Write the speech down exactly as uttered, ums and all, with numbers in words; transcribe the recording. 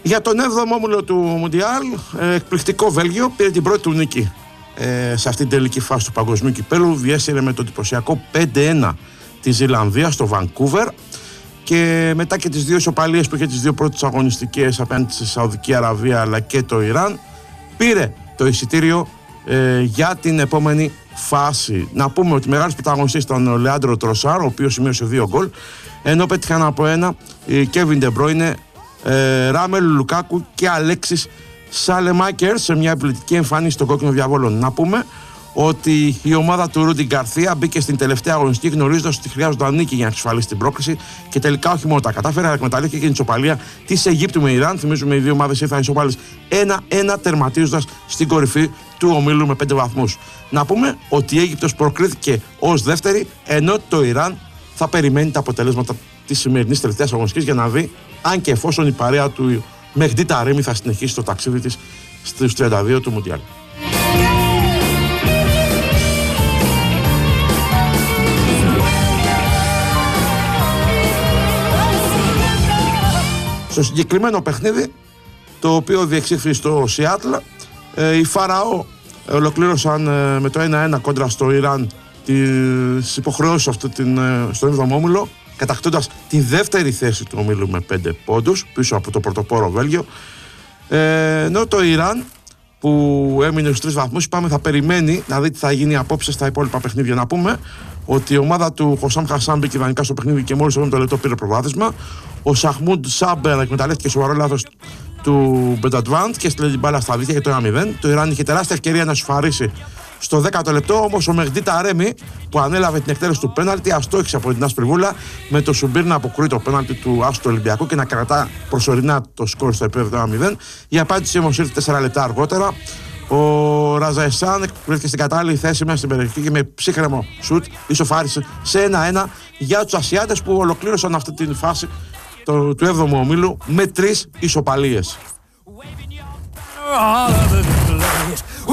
Για τον έβδομο όμιλο του Μουντιάλ, εκπληκτικό Βέλγιο, πήρε την πρώτη του νίκη ε, σε αυτήν την τελική φάση του παγκοσμίου κυπέλου. Διέσυρε με το εντυπωσιακό πέντε ένα τη Ζηλανδία στο Βανκούβερ. Και μετά και τις δύο ισοπαλίες που είχε τις δύο πρώτες αγωνιστικές απέναντι στη Σαουδική Αραβία αλλά και το Ιράν, πήρε το εισιτήριο ε, για την επόμενη φάση. Να πούμε ότι μεγάλος πρωταγωνιστής ήταν ο Λεάντρο Τροσάρ, ο οποίος σημείωσε δύο γκολ, ενώ πέτυχαν από ένα οι Κέβιν Ντε Μπρόινε, ε, Ράμελ Λουκάκου και Αλέξης Σάλεμάκερ σε μια επιλεκτική εμφάνιση στον κόκκινο διαβόλο. Να πούμε ότι η ομάδα του Ρούντι Γκαρθία μπήκε στην τελευταία αγωνιστική γνωρίζοντας ότι χρειάζονταν νίκη για να εξασφαλίσει την πρόκριση και τελικά όχι μόνο τα κατάφερε, αλλά εκμεταλλεύτηκε και την ισοπαλία της Αιγύπτου με Ιράν. Θυμίζουμε οι δύο ομάδες ήρθαν ισοπάλες ένα ένα, τερματίζοντας στην κορυφή του ομίλου με πέντε βαθμούς. Να πούμε ότι η Αίγυπτος προκρίθηκε ως δεύτερη, ενώ το Ιράν θα περιμένει τα αποτελέσματα της σημερινής τελευταίας αγωνιστικής για να δει αν και εφόσον η παρέα του Μεχντή Ταρίμι θα συνεχίσει το ταξίδι της στους τριάντα δύο του Μουντιάλ. Στο συγκεκριμένο παιχνίδι, το οποίο διεξήχθη στο Σιάτλ, ε, οι Φαραώ ολοκλήρωσαν ε, με το ένα ένα κόντρα στο Ιράν τις υποχρεώσεις αυτό την, ε, στον έβδομο όμιλο, κατακτώντας τη δεύτερη θέση του ομίλου με πέντε πόντους πίσω από το πρωτοπόρο Βέλγιο. Ε, ενώ το Ιράν, που έμεινε στους τρεις βαθμούς, είπαμε θα περιμένει να δει τι θα γίνει απόψε στα υπόλοιπα παιχνίδια. Να πούμε ότι η ομάδα του Χωσάμ Χασάν μπήκε ιδανικά στο παιχνίδι και μόλις το λεπτό πήρε προβάδισμα. Ο Σαχμούντ Σάμπερ εκμεταλλεύτηκε σοβαρό λάθος του Μπενταντβάντ και στείλε την μπάλα στα δίχτυα για το ένα μηδέν. Το Ιράν είχε τεράστια ευκαιρία να σφαρίσει στο δέκατο λεπτό, όμως ο Μεχντή Ταρέμι, που ανέλαβε την εκτέλεση του πέναλτι, αστόχησε από την άσπρη βούλα, με το Σουμπίρ να αποκρούει το πέναλτι του άστου Ολυμπιακού και να κρατά προσωρινά το σκορ στο επίπεδο ένα μηδέν. Η απάντηση όμως ήρθε τέσσερα λεπτά αργότερα. Ο Ραζαεσάν βρέθηκε στην κατάλληλη θέση μέσα στην περιοχή και με ψύχρεμο σουτ ισοφάρισε σε ένα ένα για τους Ασιάτες, που ολοκλήρωσαν αυτή τη φάση το, του έβδομου ομίλου με τρεις ισοπαλίες.